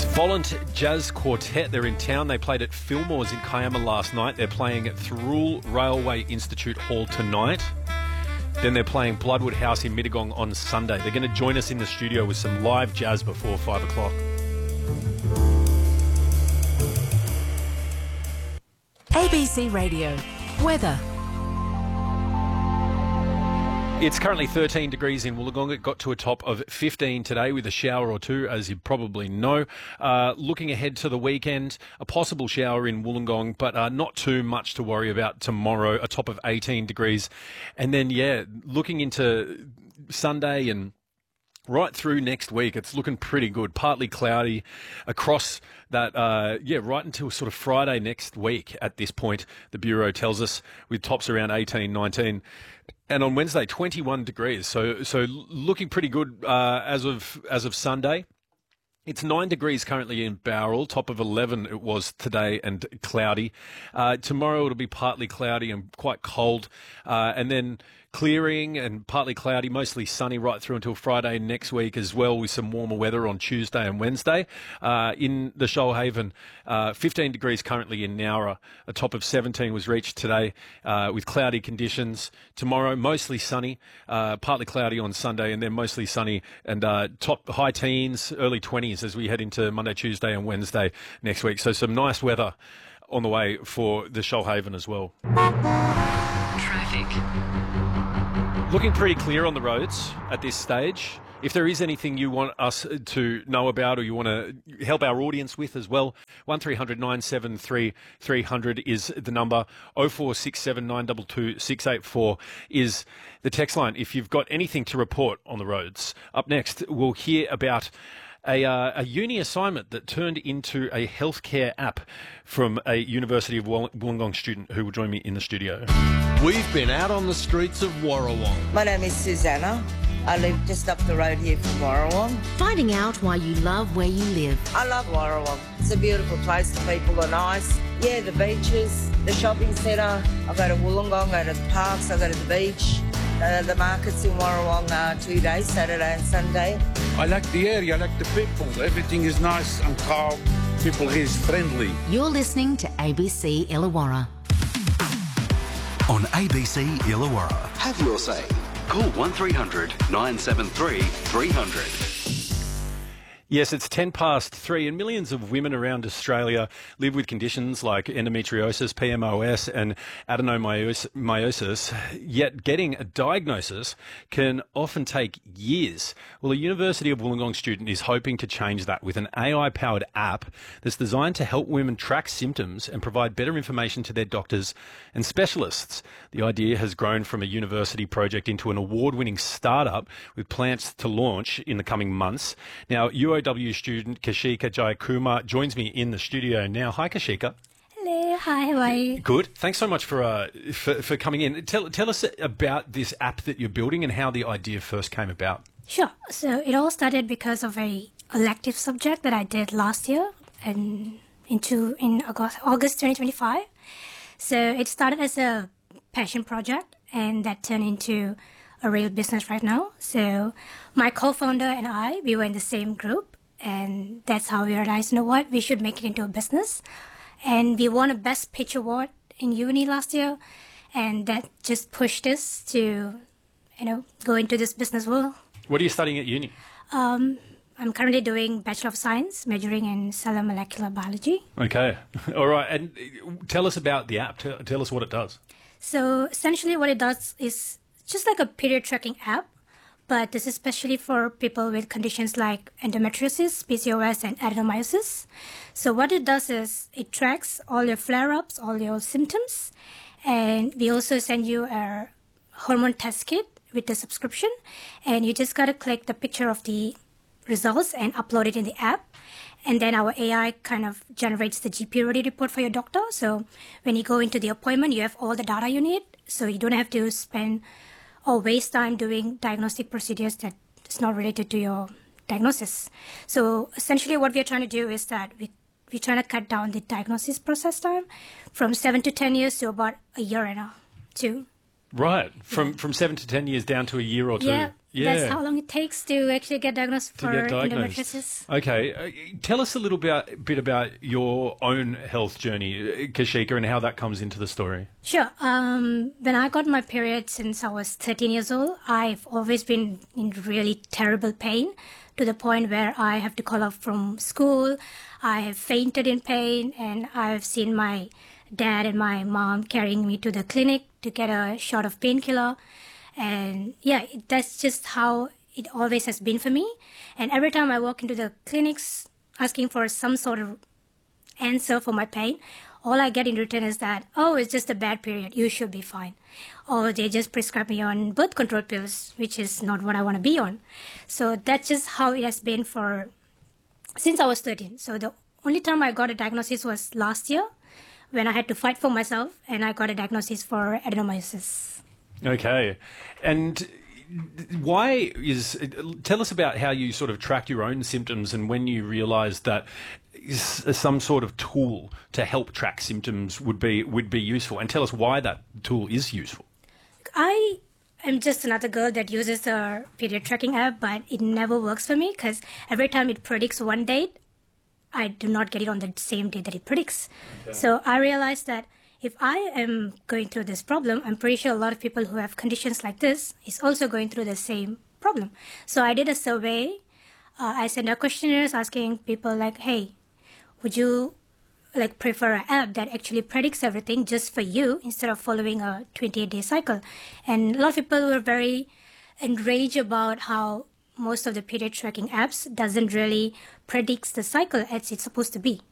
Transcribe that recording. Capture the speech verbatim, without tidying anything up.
Volant Jazz Quartet, they're in town. They played at Fillmore's in Kiama last night. They're playing at Thirroul Railway Institute Hall tonight. Then they're playing Bloodwood House in Mittagong on Sunday. They're going to join us in the studio with some live jazz before five o'clock. A B C Radio. Weather. It's currently thirteen degrees in Wollongong. It got to a top of fifteen today with a shower or two, as you probably know. Uh, looking ahead to the weekend, a possible shower in Wollongong, but uh, not too much to worry about tomorrow, a top of eighteen degrees. And then, yeah, looking into Sunday and right through next week, it's looking pretty good. Partly cloudy across that, uh, yeah, right until sort of Friday next week at this point, the Bureau tells us, with tops around eighteen, nineteen. And on Wednesday, twenty-one degrees. So so looking pretty good uh, as of as of Sunday. It's nine degrees currently in Bowral, top of eleven it was today, and cloudy. Uh, tomorrow it'll be partly cloudy and quite cold. Uh, and then clearing and partly cloudy, mostly sunny right through until Friday next week as well, with some warmer weather on Tuesday and Wednesday. Uh, in the Shoalhaven, uh, fifteen degrees currently in Nowra. A top of seventeen was reached today uh, with cloudy conditions. Tomorrow, mostly sunny, uh, partly cloudy on Sunday, and then mostly sunny and uh, top high teens, early twenties as we head into Monday, Tuesday and Wednesday next week. So some nice weather on the way for the Shoalhaven as well. Traffic. Looking pretty clear on the roads at this stage. If there is anything you want us to know about or you want to help our audience with as well, one three hundred nine seven three three hundred is the number. oh four six seven nine two two six eight four is the text line if you've got anything to report on the roads. Up next, we'll hear about A, uh, a uni assignment that turned into a healthcare app from a University of Wollongong student who will join me in the studio. We've been out on the streets of Warrawong. My name is Susanna. I live just up the road here from Warrawong. Finding out why you love where you live. I love Warrawong. It's a beautiful place. The people are nice. Yeah, the beaches, the shopping centre. I go to Wollongong, I go to the parks, I go to the beach. Uh, the markets in Warrawong are two days, Saturday and Sunday. I like the area, I like the people. Everything is nice and calm. People here is friendly. You're listening to A B C Illawarra. On A B C Illawarra. Have your say. Call one three hundred nine seven three three hundred. Yes, it's ten past three, and millions of women around Australia live with conditions like endometriosis, P M O S and adenomyosis, yet getting a diagnosis can often take years. Well, a University of Wollongong student is hoping to change that with an A I-powered app that's designed to help women track symptoms and provide better information to their doctors and specialists. The idea has grown from a university project into an award-winning startup with plans to launch in the coming months. Now, U O W student Kashika Jayakumar joins me in the studio now. Hi, Kashika. Hello. Hi, how are you? Good. Thanks so much for uh, for, for coming in. Tell tell us about this app that you're building and how the idea first came about. Sure. So it all started because of a elective subject that I did last year and into in August, August twenty twenty-five. So it started as a passion project and that turned into a real business right now. So my co-founder and I, we were in the same group, and that's how we realized, you know what, we should make it into a business. And we won a Best Pitch Award in uni last year, and that just pushed us to, you know, go into this business world. What are you studying at uni? Um, I'm currently doing Bachelor of Science, majoring in cellular molecular biology. Okay. All right. And tell us about the app. Tell, tell us what it does. So essentially what it does is just like a period tracking app, but this is especially for people with conditions like endometriosis, P C O S, and adenomyosis. So what it does is it tracks all your flare-ups, all your symptoms, and we also send you a hormone test kit with the subscription, and you just got to click the picture of the results and upload it in the app. And then our A I kind of generates the G P ready report for your doctor. So when you go into the appointment, you have all the data you need. So you don't have to spend or waste time doing diagnostic procedures that is not related to your diagnosis. So essentially what we're trying to do is that we, we're trying to cut down the diagnosis process time from seven to ten years to about a year and a two. Right. From yeah. from seven to ten years down to a year or two. Yeah, Yeah. That's how long it takes to actually get diagnosed To for get diagnosed. endometriosis. Okay. Uh, tell us a little bit, bit about your own health journey, uh, Kashika, and how that comes into the story. Sure. Um, when I got my period since I was thirteen years old, I've always been in really terrible pain to the point where I have to call off from school. I have fainted in pain, and I've seen my dad and my mom carrying me to the clinic to get a shot of painkiller. And yeah, it- that's just how it always has been for me. And every time I walk into the clinics asking for some sort of answer for my pain, all I get in return is that, oh, it's just a bad period, you should be fine. Or they just prescribe me on birth control pills, which is not what I want to be on. So that's just how it has been for since I was thirteen. So the only time I got a diagnosis was last year when I had to fight for myself, and I got a diagnosis for adenomyosis. Okay. And why is, tell us about how you sort of track your own symptoms and when you realised that s- some sort of tool to help track symptoms would be would be useful, and tell us why that tool is useful. I am just another girl that uses a period tracking app, but it never works for me because every time it predicts one date, I do not get it on the same day that it predicts. So I realized that if I am going through this problem, I'm pretty sure a lot of people who have conditions like this is also going through the same problem. So I did a survey. Uh, I sent out questionnaires asking people like, hey, would you like prefer an app that actually predicts everything just for you instead of following a twenty-eight day cycle? And a lot of people were very enraged about how most of the period tracking apps doesn't really predict the cycle as it's supposed to be.